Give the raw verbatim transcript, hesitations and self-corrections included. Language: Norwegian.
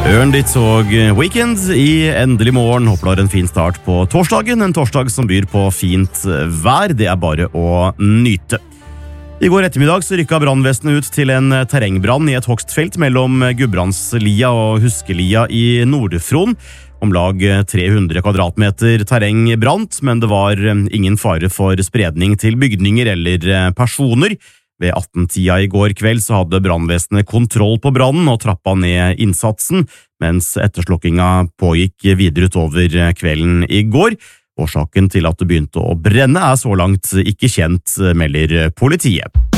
Ørnditt og Weekend i endelig morgen. Håper du har en fin start på torsdagen. En torsdag som byr på fint vær. Det er bare å nyte. I går ettermiddag så rykket brannvesenet ut til en terrengbrann i et hogstfelt mellom Gudbrandslia og Huskelia i Nord-Fron. Om lag tre hundre kvadratmeter terreng brant, men det var ingen fare for spredning til bygninger eller personer. Ved atten-tida i går kveld så hadde brannvesenet kontroll på brannen og trappa ned innsatsen, mens etterslukkinga pågikk videre utover kvelden i går. Årsaken til at det begynte å brenne er så langt ikke kjent, melder politiet.